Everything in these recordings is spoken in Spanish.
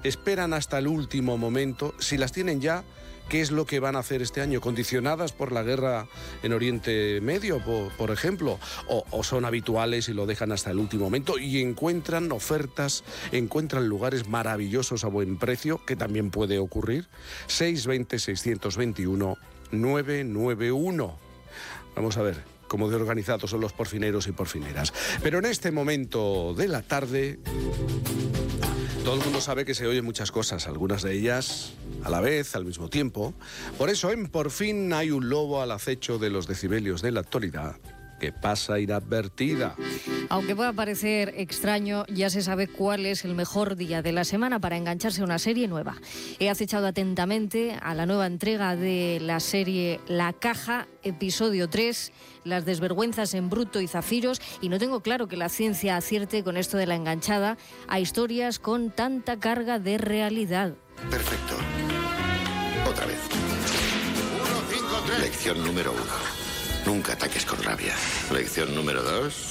esperan hasta el último momento, si las tienen ya, ¿qué es lo que van a hacer este año? ¿Condicionadas por la guerra en Oriente Medio, por ejemplo? ¿O son habituales y lo dejan hasta el último momento y encuentran ofertas, encuentran lugares maravillosos a buen precio, que también puede ocurrir? 620-621-991. Vamos a ver cómo de organizados son los porfineros y porfineras. Pero en este momento de la tarde, todo el mundo sabe que se oyen muchas cosas, algunas de ellas a la vez, al mismo tiempo. Por eso en Por fin hay un lobo al acecho de los decibelios de la actualidad que pasa inadvertida. Aunque pueda parecer extraño, ya se sabe cuál es el mejor día de la semana para engancharse a una serie nueva. He acechado atentamente a la nueva entrega de la serie La Caja, episodio 3, las desvergüenzas en Bruto y Zafiros, y no tengo claro que la ciencia acierte con esto de la enganchada a historias con tanta carga de realidad. Perfecto. Otra vez. 1, 5, 3. Lección número 1. Nunca ataques con rabia. Lección número 2.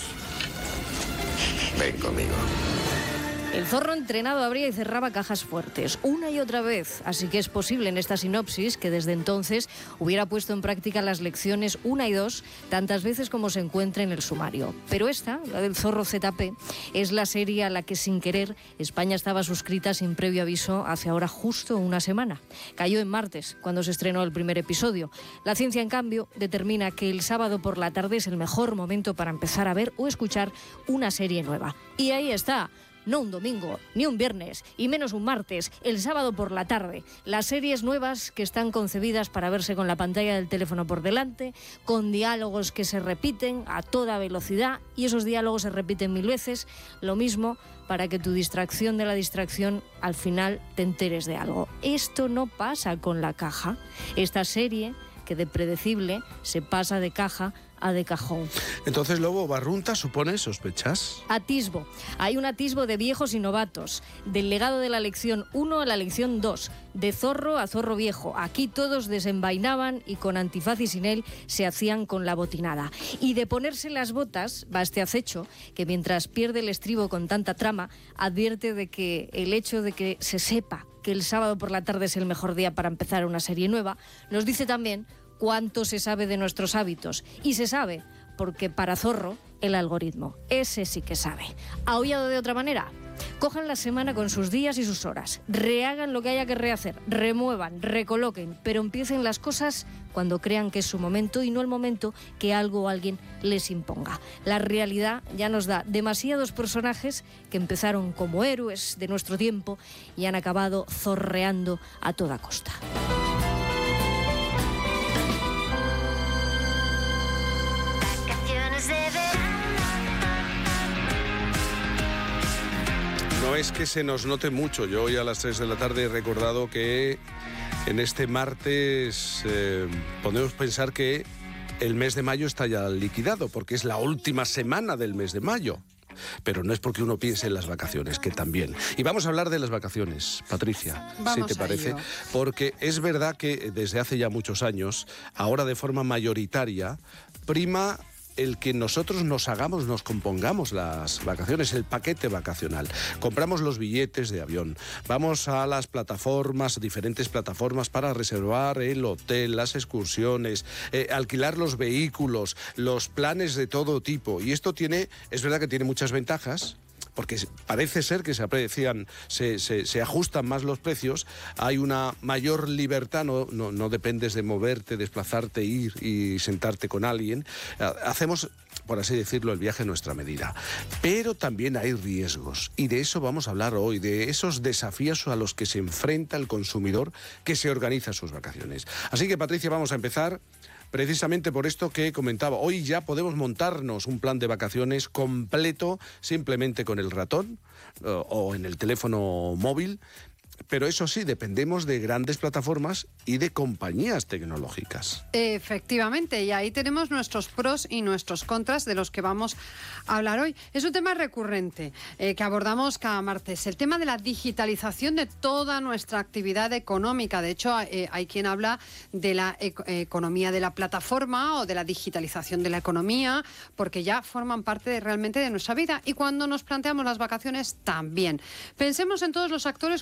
Ven conmigo. El zorro entrenado abría y cerraba cajas fuertes, una y otra vez, así que es posible en esta sinopsis que desde entonces hubiera puesto en práctica las lecciones 1 y 2 tantas veces como se encuentre en el sumario. Pero esta, la del Zorro ZP, es la serie a la que sin querer España estaba suscrita sin previo aviso hace ahora justo una semana. Cayó en martes, cuando se estrenó el primer episodio. La ciencia, en cambio, determina que el sábado por la tarde es el mejor momento para empezar a ver o escuchar una serie nueva. Y ahí está. No un domingo, ni un viernes, y menos un martes, el sábado por la tarde. Las series nuevas que están concebidas para verse con la pantalla del teléfono por delante, con diálogos que se repiten a toda velocidad, y esos diálogos se repiten 1000 veces, lo mismo para que tu distracción de la distracción al final te enteres de algo. Esto no pasa con La Caja. Esta serie, que de predecible se pasa de caja a de cajón. Entonces, Lobo, Barrunta supone sospechas. Atisbo. Hay un atisbo de viejos y novatos, del legado de la lección 1 a la lección 2, de zorro a zorro viejo. Aquí todos desenvainaban y con antifaz y sin él se hacían con la botinada. Y de ponerse las botas va este acecho, que mientras pierde el estribo con tanta trama, advierte de que el hecho de que se sepa que el sábado por la tarde es el mejor día para empezar una serie nueva, nos dice también cuánto se sabe de nuestros hábitos. Y se sabe porque para Zorro, el algoritmo, ese sí que sabe. ¿Aullado de otra manera? Cojan la semana con sus días y sus horas, rehagan lo que haya que rehacer, remuevan, recoloquen, pero empiecen las cosas cuando crean que es su momento y no el momento que algo o alguien les imponga. La realidad ya nos da demasiados personajes que empezaron como héroes de nuestro tiempo y han acabado zorreando a toda costa. No es que se nos note mucho. Yo hoy a las 3 de la tarde he recordado que en este martes podemos pensar que el mes de mayo está ya liquidado, porque es la última semana del mes de mayo. Pero no es porque uno piense en las vacaciones, que también. Y vamos a hablar de las vacaciones, Patricia, si te parece. Porque es verdad que desde hace ya muchos años, ahora de forma mayoritaria, prima el que nosotros nos compongamos las vacaciones, el paquete vacacional. Compramos los billetes de avión, vamos a las plataformas, diferentes plataformas para reservar el hotel, las excursiones, alquilar los vehículos, los planes de todo tipo. Y esto es verdad que tiene muchas ventajas, porque parece ser que se ajustan más los precios, hay una mayor libertad, no dependes de moverte, desplazarte, ir y sentarte con alguien. Hacemos, por así decirlo, el viaje a nuestra medida. Pero también hay riesgos, y de eso vamos a hablar hoy, de esos desafíos a los que se enfrenta el consumidor que se organiza sus vacaciones. Así que, Patricia, vamos a empezar precisamente por esto que comentaba. Hoy ya podemos montarnos un plan de vacaciones completo simplemente con el ratón o en el teléfono móvil. Pero eso sí, dependemos de grandes plataformas y de compañías tecnológicas. Efectivamente, y ahí tenemos nuestros pros y nuestros contras de los que vamos a hablar hoy. Es un tema recurrente que abordamos cada martes, el tema de la digitalización de toda nuestra actividad económica. De hecho, hay quien habla de la economía de la plataforma o de la digitalización de la economía, porque ya forman parte realmente de nuestra vida. Y cuando nos planteamos las vacaciones, también. Pensemos en todos los actores con los que ya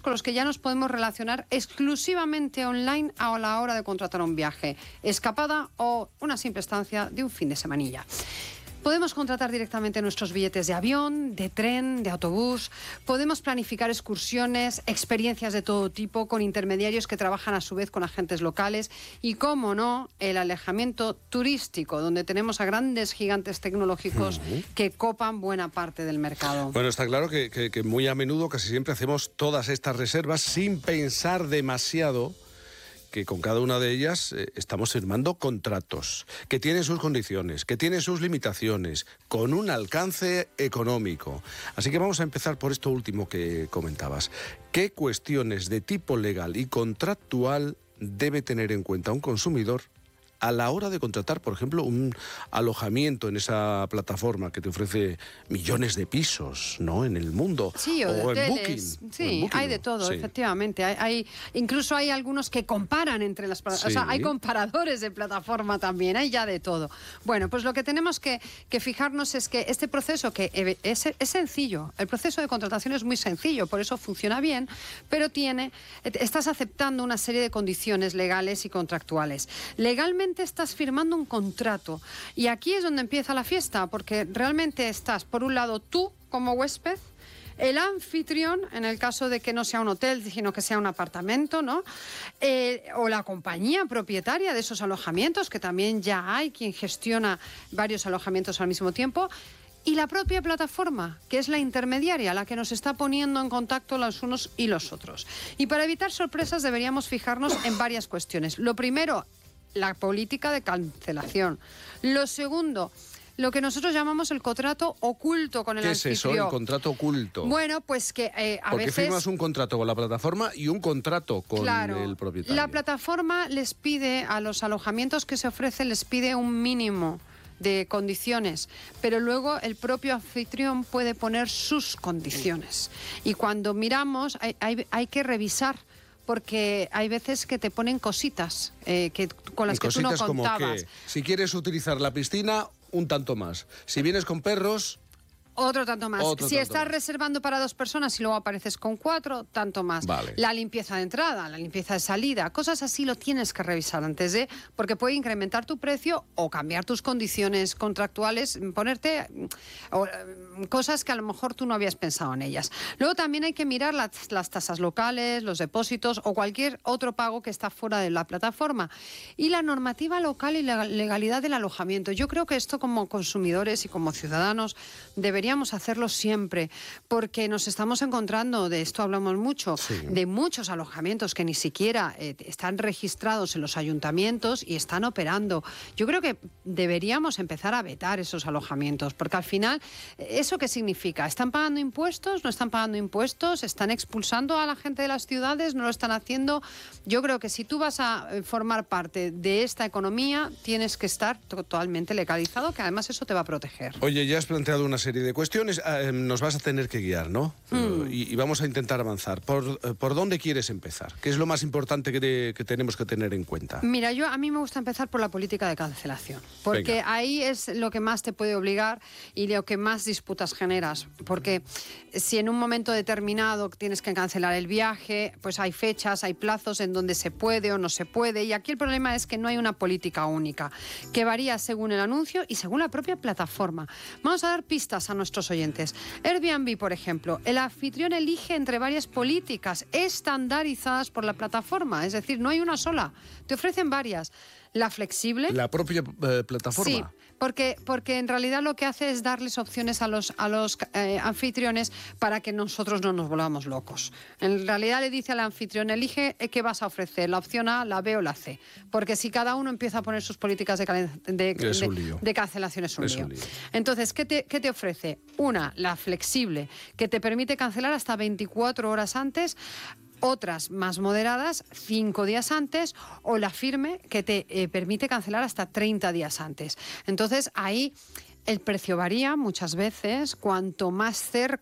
ya nos podemos relacionar exclusivamente online a la hora de contratar un viaje, escapada o una simple estancia de un fin de semanilla. Podemos contratar directamente nuestros billetes de avión, de tren, de autobús. Podemos planificar excursiones, experiencias de todo tipo con intermediarios que trabajan a su vez con agentes locales y, cómo no, el alojamiento turístico, donde tenemos a grandes gigantes tecnológicos que copan buena parte del mercado. Bueno, está claro que muy a menudo, casi siempre, hacemos todas estas reservas sin pensar demasiado que con cada una de ellas estamos firmando contratos, que tienen sus condiciones, que tienen sus limitaciones, con un alcance económico. Así que vamos a empezar por esto último que comentabas. ¿Qué cuestiones de tipo legal y contractual debe tener en cuenta un consumidor a la hora de contratar, por ejemplo, un alojamiento en esa plataforma que te ofrece millones de pisos, ¿no?, en el mundo? Sí, o de en hoteles. Booking. Sí, en Booking, hay de todo, sí. efectivamente. Incluso hay algunos que comparan entre las plataformas. Sí. O sea, hay comparadores de plataforma también, hay ya de todo. Bueno, pues lo que tenemos que fijarnos es que este proceso, que es sencillo, el proceso de contratación es muy sencillo, por eso funciona bien, pero estás aceptando una serie de condiciones legales y contractuales. Legalmente estás firmando un contrato y aquí es donde empieza la fiesta, porque realmente estás, por un lado, tú como huésped, el anfitrión, en el caso de que no sea un hotel, sino que sea un apartamento, ¿no? O la compañía propietaria de esos alojamientos, que también ya hay quien gestiona varios alojamientos al mismo tiempo, y la propia plataforma, que es la intermediaria, la que nos está poniendo en contacto los unos y los otros. Y para evitar sorpresas deberíamos fijarnos en varias cuestiones. Lo primero, la política de cancelación. Lo segundo, lo que nosotros llamamos el contrato oculto con el anfitrión. ¿Qué es eso, el contrato oculto? Bueno, pues que Porque veces... firmas un contrato con la plataforma y un contrato con el propietario. La plataforma les pide, a los alojamientos que se ofrecen, les pide un mínimo de condiciones, pero luego el propio anfitrión puede poner sus condiciones. Y cuando miramos, hay que revisar, porque hay veces que te ponen cositas con las que tú no contabas. Como que, si quieres utilizar la piscina, un tanto más. Si vienes con perros... Otro tanto más. Si estás reservando para 2 personas y luego apareces con 4, tanto más. Vale. La limpieza de entrada, la limpieza de salida, cosas así lo tienes que revisar antes de, porque puede incrementar tu precio o cambiar tus condiciones contractuales, ponerte cosas que a lo mejor tú no habías pensado en ellas. Luego también hay que mirar las tasas locales, los depósitos o cualquier otro pago que está fuera de la plataforma. Y la normativa local y la legalidad del alojamiento. Yo creo que esto, como consumidores y como ciudadanos, deberíamos hacerlo siempre, porque nos estamos encontrando, de esto hablamos mucho, sí, de muchos alojamientos que ni siquiera están registrados en los ayuntamientos y están operando. Yo creo que deberíamos empezar a vetar esos alojamientos, porque al final, ¿eso qué significa? ¿Están pagando impuestos? ¿No están pagando impuestos? ¿Están expulsando a la gente de las ciudades? ¿No lo están haciendo? Yo creo que si tú vas a formar parte de esta economía, tienes que estar totalmente legalizado, que además eso te va a proteger. Oye, ya has planteado una serie de cuestiones, nos vas a tener que guiar, ¿no? Y vamos a intentar avanzar. ¿Por dónde quieres empezar? ¿Qué es lo más importante que tenemos que tener en cuenta? Mira, a mí me gusta empezar por la política de cancelación, porque ahí es lo que más te puede obligar y lo que más disputas generas, porque si en un momento determinado tienes que cancelar el viaje, pues hay fechas, hay plazos en donde se puede o no se puede, y aquí el problema es que no hay una política única, que varía según el anuncio y según la propia plataforma. Vamos a dar pistas a nuestros oyentes. Airbnb, por ejemplo, el anfitrión elige entre varias políticas estandarizadas por la plataforma, es decir, no hay una sola, te ofrecen varias. La flexible. ¿La propia plataforma? Sí, porque en realidad lo que hace es darles opciones a los anfitriones para que nosotros no nos volvamos locos. En realidad le dice al anfitrión, elige qué vas a ofrecer, la opción A, la B o la C. Porque si cada uno empieza a poner sus políticas de cancelación es un lío. Entonces, ¿qué te ofrece? Una, la flexible, que te permite cancelar hasta 24 horas antes. Otras más moderadas, 5 días antes, o la firme, que te permite cancelar hasta 30 días antes. Entonces, ahí el precio varía muchas veces. Cuanto más cerca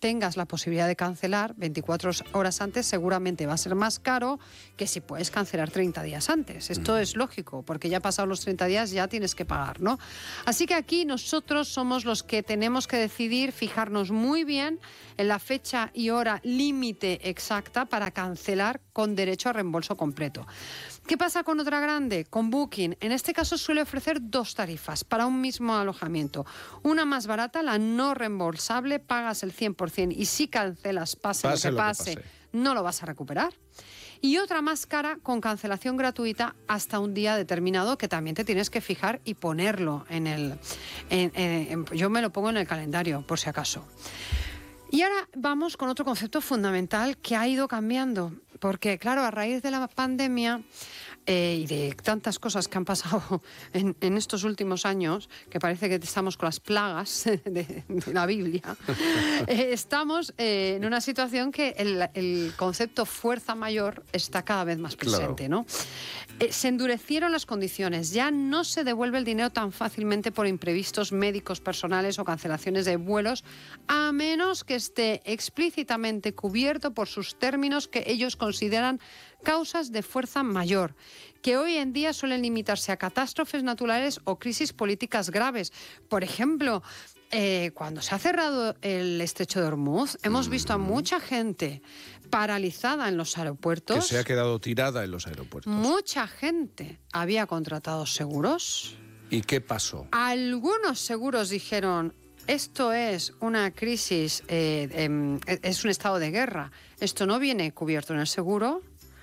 tengas la posibilidad de cancelar 24 horas antes, seguramente va a ser más caro que si puedes cancelar 30 días antes. Esto es lógico, porque ya pasados los 30 días ya tienes que pagar, ¿no? Así que aquí nosotros somos los que tenemos que decidir, fijarnos muy bien en la fecha y hora límite exacta para cancelar con derecho a reembolso completo. ¿Qué pasa con otra grande? Con Booking. En este caso suele ofrecer 2 tarifas para un mismo alojamiento. Una más barata, la no reembolsable, pagas el 100% y si cancelas, pase lo que pase, no lo vas a recuperar. Y otra más cara con cancelación gratuita hasta un día determinado, que también te tienes que fijar y ponerlo en el... yo me lo pongo en el calendario, por si acaso. Y ahora vamos con otro concepto fundamental que ha ido cambiando, porque claro, a raíz de la pandemia y de tantas cosas que han pasado en estos últimos años, que parece que estamos con las plagas de la Biblia, estamos en una situación que el concepto fuerza mayor está cada vez más presente, ¿no? Se endurecieron las condiciones, ya no se devuelve el dinero tan fácilmente por imprevistos médicos personales o cancelaciones de vuelos, a menos que esté explícitamente cubierto por sus términos que ellos consideran causas de fuerza mayor, que hoy en día suelen limitarse a catástrofes naturales o crisis políticas graves. Por ejemplo, cuando se ha cerrado el estrecho de Hormuz, hemos visto a mucha gente paralizada en los aeropuertos. Que se ha quedado tirada en los aeropuertos. Mucha gente había contratado seguros. ¿Y qué pasó? Algunos seguros dijeron: esto es una crisis, es un estado de guerra, esto no viene cubierto en el seguro,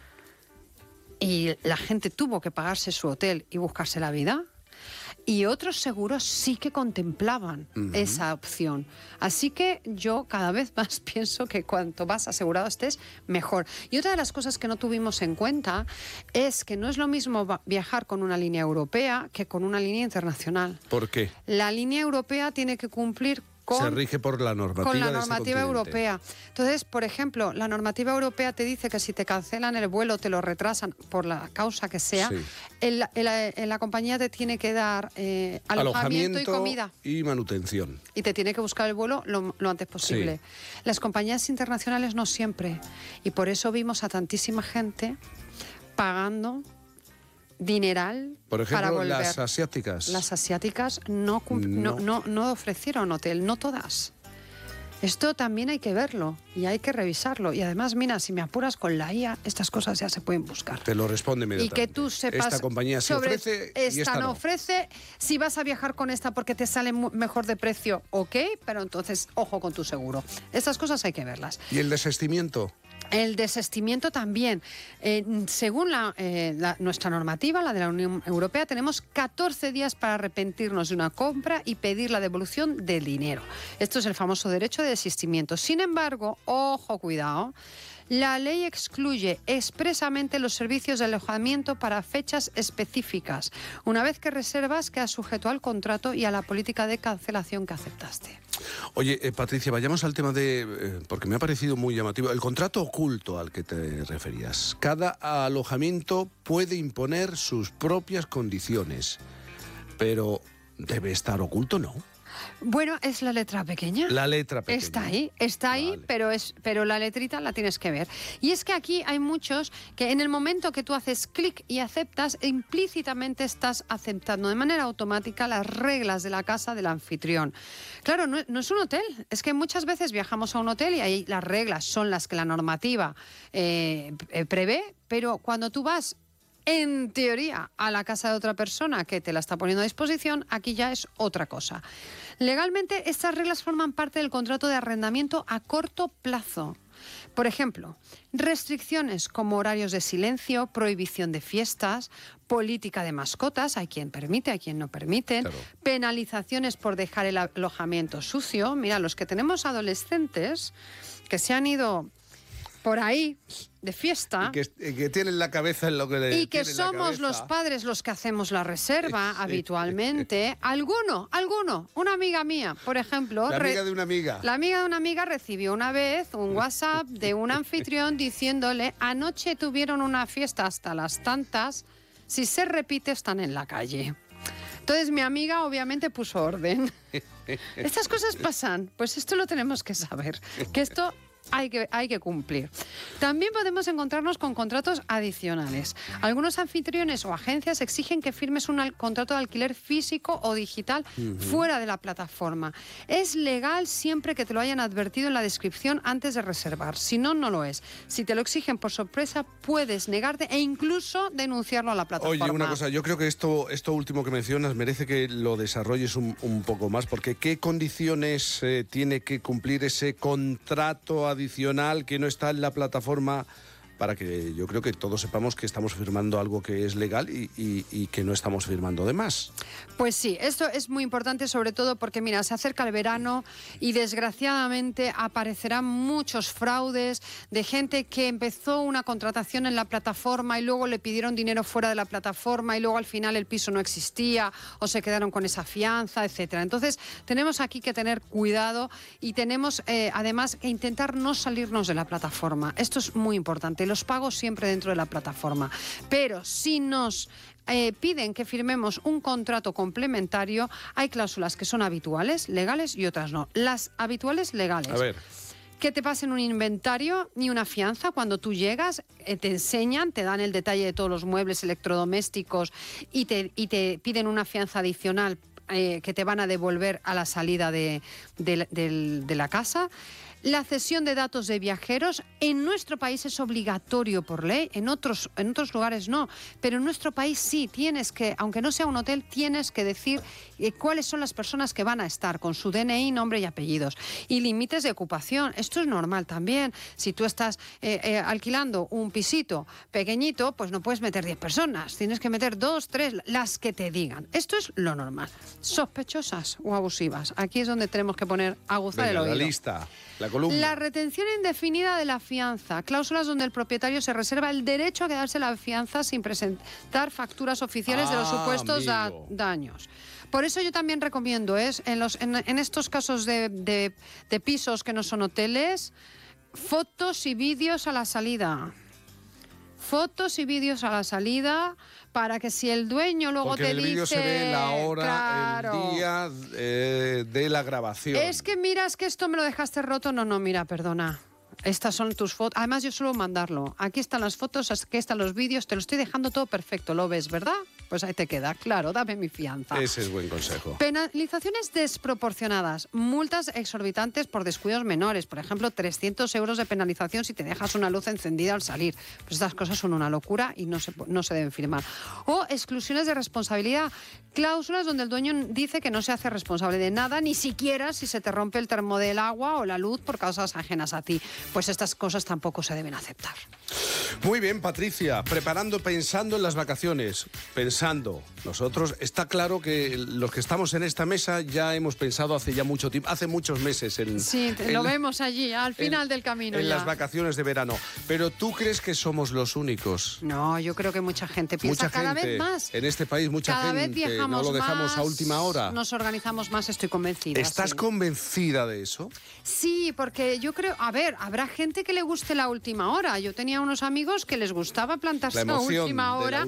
y la gente tuvo que pagarse su hotel y buscarse la vida. Y otros seguros sí que contemplaban esa opción. Así que yo cada vez más pienso que cuanto más asegurado estés, mejor. Y otra de las cosas que no tuvimos en cuenta es que no es lo mismo viajar con una línea europea que con una línea internacional. ¿Por qué? La línea europea tiene que cumplir se rige por la normativa, con la normativa europea. Entonces, por ejemplo, la normativa europea te dice que si te cancelan el vuelo, te lo retrasan por la causa que sea, sí, la compañía te tiene que dar alojamiento y comida. Y manutención. Y te tiene que buscar el vuelo lo antes posible. Sí. Las compañías internacionales no siempre. Y por eso vimos a tantísima gente pagando dineral. Por ejemplo, para volver. Las asiáticas. Las asiáticas no ofrecieron hotel, no todas. Esto también hay que verlo y hay que revisarlo. Y además, mira, si me apuras con la IA, estas cosas ya se pueden buscar. Te lo responde inmediatamente. Y que tú sepas... Esta compañía sí ofrece y esta no ofrece. Si vas a viajar con esta porque te sale mejor de precio, ok, pero entonces, ojo con tu seguro. Estas cosas hay que verlas. ¿Y el desistimiento? El desistimiento también. Según nuestra normativa, la de la Unión Europea, tenemos 14 días para arrepentirnos de una compra y pedir la devolución del dinero. Esto es el famoso derecho de desistimiento. Sin embargo, ojo, cuidado, la ley excluye expresamente los servicios de alojamiento para fechas específicas. Una vez que reservas, quedas sujeto al contrato y a la política de cancelación que aceptaste. Oye, Patricia, vayamos al tema porque me ha parecido muy llamativo, el contrato oculto al que te referías. Cada alojamiento puede imponer sus propias condiciones, pero debe estar oculto, ¿no? Bueno, es la letra pequeña. La letra pequeña. Está ahí, vale. pero la letrita la tienes que ver. Y es que aquí hay muchos que en el momento que tú haces clic y aceptas, implícitamente estás aceptando de manera automática las reglas de la casa del anfitrión. Claro, no es un hotel. Es que muchas veces viajamos a un hotel y ahí las reglas son las que la normativa prevé, pero cuando tú vas en teoría a la casa de otra persona que te la está poniendo a disposición, aquí ya es otra cosa. Legalmente, estas reglas forman parte del contrato de arrendamiento a corto plazo. Por ejemplo, restricciones como horarios de silencio, prohibición de fiestas, política de mascotas, hay quien permite, hay quien no permite, claro. Penalizaciones por dejar el alojamiento sucio. Mira, los que tenemos adolescentes que se han ido por ahí de fiesta y que tienen la cabeza en lo que le y que somos los padres los que hacemos la reserva habitualmente. Alguno, una amiga mía, por ejemplo, la amiga de una amiga recibió una vez un WhatsApp de un anfitrión diciéndole: anoche tuvieron una fiesta hasta las tantas, si se repite están en la calle. Entonces mi amiga obviamente puso orden. Estas cosas pasan, pues esto lo tenemos que saber, que esto hay que cumplir. También podemos encontrarnos con contratos adicionales. Algunos anfitriones o agencias exigen que firmes un contrato de alquiler físico o digital fuera de la plataforma. Es legal siempre que te lo hayan advertido en la descripción antes de reservar. Si no, no lo es. Si te lo exigen por sorpresa, puedes negarte e incluso denunciarlo a la plataforma. Oye, una cosa, yo creo que esto último que mencionas merece que lo desarrolles un poco más, porque ¿qué condiciones tiene que cumplir ese contrato adicional que no está en la plataforma para que yo creo que todos sepamos que estamos firmando algo que es legal y que no estamos firmando de más? Pues sí, esto es muy importante, sobre todo porque, mira, se acerca el verano y desgraciadamente aparecerán muchos fraudes de gente que empezó una contratación en la plataforma y luego le pidieron dinero fuera de la plataforma y luego al final el piso no existía o se quedaron con esa fianza, etcétera. Entonces, tenemos aquí que tener cuidado y tenemos además que intentar no salirnos de la plataforma. Esto es muy importante. Los pagos siempre dentro de la plataforma. Pero si nos piden que firmemos un contrato complementario, hay cláusulas que son habituales, legales, y otras no. Las habituales, legales. A ver. Que te pasen un inventario ni una fianza. Cuando tú llegas, te enseñan, te dan el detalle de todos los muebles electrodomésticos y te piden una fianza adicional que te van a devolver a la salida de la casa. La cesión de datos de viajeros en nuestro país es obligatorio por ley, en otros lugares no, pero en nuestro país sí, tienes que, aunque no sea un hotel, tienes que decir cuáles son las personas que van a estar con su DNI, nombre y apellidos. Y límites de ocupación, esto es normal también. Si tú estás alquilando un pisito pequeñito, pues no puedes meter 10 personas, tienes que meter 2, 3, las que te digan. Esto es lo normal. Sospechosas o abusivas, aquí es donde tenemos que aguzar el oído. La lista. La columna. La retención indefinida de la fianza. Cláusulas donde el propietario se reserva el derecho a quedarse la fianza sin presentar facturas oficiales de los supuestos daños. Por eso yo también recomiendo en estos casos de pisos que no son hoteles, fotos y vídeos a la salida. Fotos y vídeos a la salida para que si el dueño luego porque te en el vídeo dice... se ve la hora, claro, el día de la grabación. Es que miras que esto me lo dejaste roto. No, mira, perdona. Estas son tus fotos. Además, yo suelo mandarlo. Aquí están las fotos, aquí están los vídeos. Te lo estoy dejando todo perfecto. ¿Lo ves, verdad? Pues ahí te queda. Claro, dame mi fianza. Ese es buen consejo. Penalizaciones desproporcionadas. Multas exorbitantes por descuidos menores. Por ejemplo, 300 euros de penalización si te dejas una luz encendida al salir. Pues estas cosas son una locura y no se deben firmar. O exclusiones de responsabilidad. Cláusulas donde el dueño dice que no se hace responsable de nada, ni siquiera si se te rompe el termo del agua o la luz por causas ajenas a ti. Pues estas cosas tampoco se deben aceptar. Muy bien, Patricia, pensando en las vacaciones, nosotros, está claro que los que estamos en esta mesa ya hemos pensado hace ya mucho tiempo, hace muchos meses lo vemos allí, al final del camino en ya. las vacaciones de verano. Pero ¿tú crees que somos los únicos? No, yo creo que mucha gente piensa cada vez más. En este país mucha cada gente, vez viajamos no lo dejamos más, a última hora. Nos organizamos más, estoy convencida. ¿Estás convencida de eso? Sí, porque yo creo, habrá gente que le guste la última hora. Yo tenía unos amigos que les gustaba plantarse a última hora.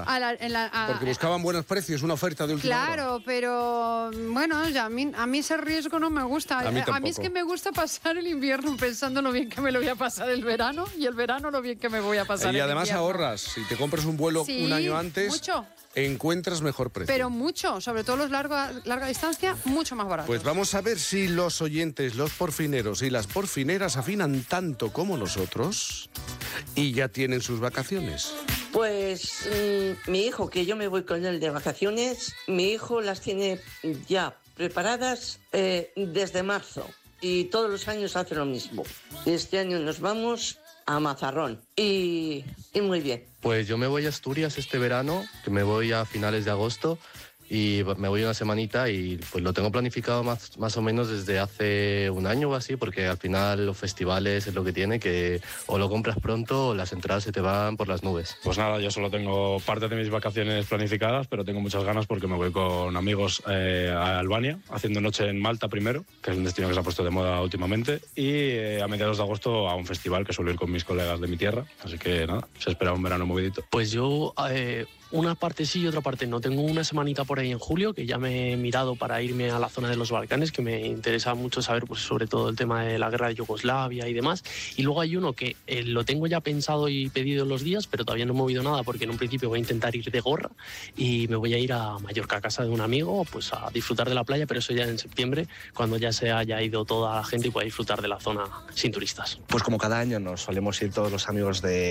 Porque buscaban buenos precios, una oferta de última hora. Claro, pero bueno, ya a mí ese riesgo no me gusta. A mí es que me gusta pasar el invierno pensando lo bien que me lo voy a pasar el verano y el verano lo bien que me voy a pasar y el además invierno. ahorras. Si te compras un vuelo un año antes, mucho. Encuentras mejor precio. Pero mucho, sobre todo los larga distancia, mucho más baratos. Pues vamos a ver si los oyentes, los porfineros y las porfineras afinan tanto como nosotros y ya tienen sus vacaciones. Pues mi hijo, que yo me voy con él de vacaciones, mi hijo las tiene ya preparadas desde marzo y todos los años hace lo mismo. Este año nos vamos a Mazarrón y muy bien. Pues yo me voy a Asturias este verano, que me voy a finales de agosto y me voy una semanita y pues lo tengo planificado más o menos desde hace un año o así, porque al final los festivales es lo que tiene, que o lo compras pronto o las entradas se te van por las nubes. Pues nada, yo solo tengo parte de mis vacaciones planificadas, pero tengo muchas ganas porque me voy con amigos a Albania, haciendo noche en Malta primero, que es un destino que se ha puesto de moda últimamente, y a mediados de agosto a un festival que suelo ir con mis colegas de mi tierra, así que nada, se espera un verano movidito. Pues yo una parte sí y otra parte no. Tengo una semanita por ahí en julio que ya me he mirado para irme a la zona de los Balcanes, que me interesa mucho saber pues, sobre todo el tema de la guerra de Yugoslavia y demás. Y luego hay uno que lo tengo ya pensado y pedido en los días, pero todavía no he movido nada porque en un principio voy a intentar ir de gorra y me voy a ir a Mallorca, a casa de un amigo, pues a disfrutar de la playa, pero eso ya en septiembre, cuando ya se haya ido toda la gente y pueda disfrutar de la zona sin turistas. Pues como cada año nos solemos ir todos los amigos de